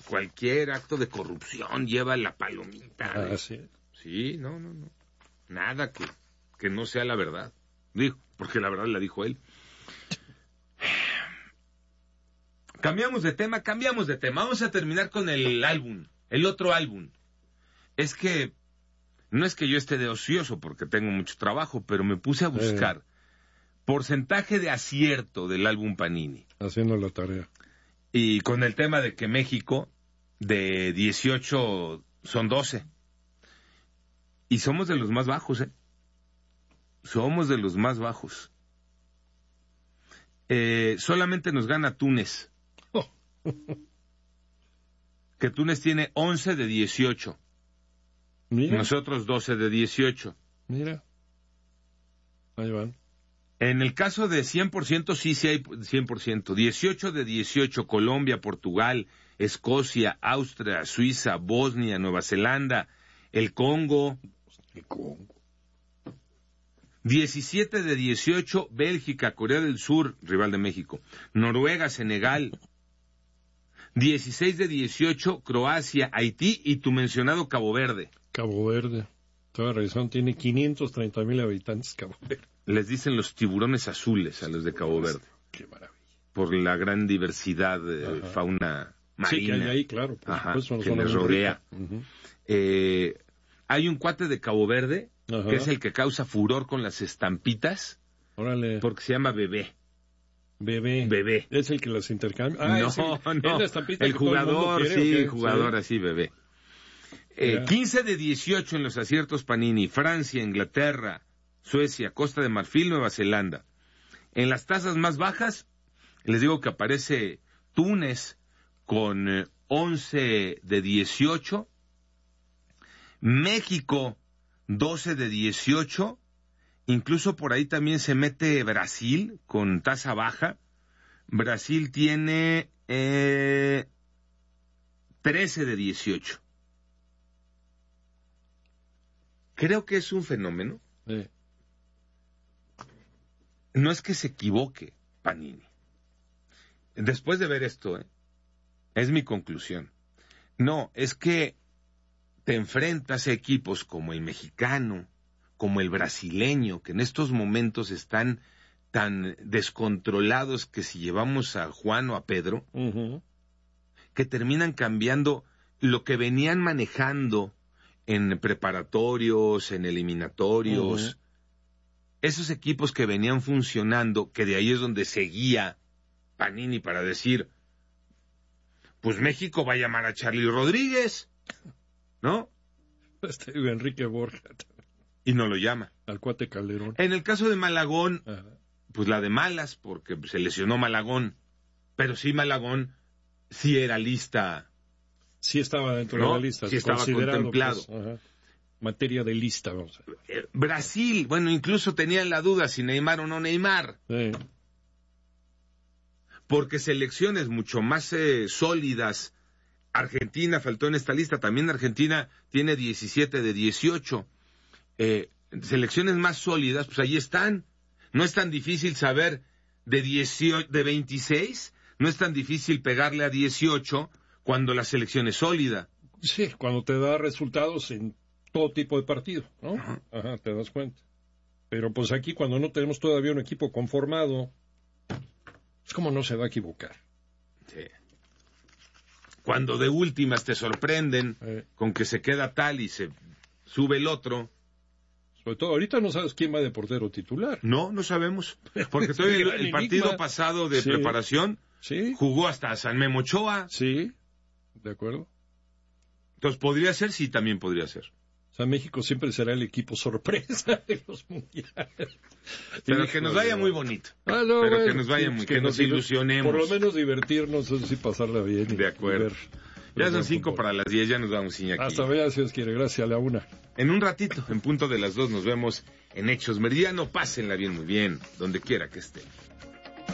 cualquier acto de corrupción lleva la palomita. Sí. Sí, no. Nada que no sea la verdad. Dijo, porque la verdad la dijo él. Cambiamos de tema. Vamos a terminar con el álbum, el otro álbum. Es que, no es que yo esté de ocioso porque tengo mucho trabajo, pero me puse a buscar porcentaje de acierto del álbum Panini. Haciendo la tarea. Y con el tema de que México, de 18, son 12. Y somos de los más bajos, ¿eh? Somos de los más bajos. Solamente nos gana Túnez. Que Túnez tiene 11 de 18. Mira. Nosotros 12 de 18. Mira. Ahí van. En el caso de 100%, sí hay 100%. 18 de 18, Colombia, Portugal, Escocia, Austria, Suiza, Bosnia, Nueva Zelanda, el Congo. 17 de 18, Bélgica, Corea del Sur, rival de México, Noruega, Senegal. 16 de 18, Croacia, Haití y tu mencionado Cabo Verde. Cabo Verde. Toda razón, tiene 530,000 habitantes Cabo Verde. Les dicen los tiburones azules a los de Cabo Verde. Qué maravilla. Por la gran diversidad de fauna marina. Sí, que hay ahí, claro. Por supuesto, que les rodea. Hay un cuate de Cabo Verde, que es el que causa furor con las estampitas. Órale. Porque se llama Bebé. Bebé. Es el que las intercambia. No. Es la estampita el jugador, que todo el mundo quiere, jugador así, Bebé. 15 de 18 en los aciertos Panini. Francia, Inglaterra, Suecia, Costa de Marfil, Nueva Zelanda. En las tasas más bajas, les digo que aparece Túnez con 11 de 18. México, 12 de 18. Incluso por ahí también se mete Brasil con tasa baja. Brasil tiene 13 de 18. Creo que es un fenómeno. No es que se equivoque Panini. Después de ver esto, es mi conclusión. No, es que te enfrentas a equipos como el mexicano, como el brasileño, que en estos momentos están tan descontrolados que si llevamos a Juan o a Pedro, que terminan cambiando lo que venían manejando en preparatorios, en eliminatorios, esos equipos que venían funcionando, que de ahí es donde seguía Panini para decir, pues México va a llamar a Charly Rodríguez, ¿no? Enrique Borja. Y no lo llama. Al cuate Calderón. En el caso de Malagón, pues la de malas, porque se lesionó Malagón. Pero sí Malagón sí era lista. Sí estaba dentro de la lista. Sí estaba contemplado. Pues, materia de lista, vamos a ver. Brasil, bueno, incluso tenían la duda si Neymar o no Neymar. Porque selecciones mucho más sólidas. Argentina faltó en esta lista. También Argentina tiene 17 de 18. Selecciones más sólidas, pues ahí están. No es tan difícil saber de 26, no es tan difícil pegarle a 18 cuando la selección es sólida. Sí, cuando te da resultados en todo tipo de partido, ¿no? Te das cuenta. Pero pues aquí cuando no tenemos todavía un equipo conformado, es como no se va a equivocar. Sí. Cuando de últimas te sorprenden con que se queda tal y se sube el otro. Sobre todo, ahorita no sabes quién va de portero titular. No sabemos. Porque todavía el partido pasado de preparación jugó hasta San Memo Ochoa. Sí, de acuerdo. Entonces, ¿podría ser? Sí, también podría ser. O sea, México siempre será el equipo sorpresa de los mundiales. Pero que nos vaya muy bonito. Que nos vaya muy, que nos ilusionemos. Por lo menos divertirnos, eso sí, pasarla bien. De acuerdo. Ya son 5 para las 10, ya nos vamos, Iñaki. Hasta mañana, si Dios quiere. Gracias, a la 1. En un ratito, en punto de las 2, nos vemos en Hechos Meridiano. Pásenla bien, muy bien, donde quiera que estén.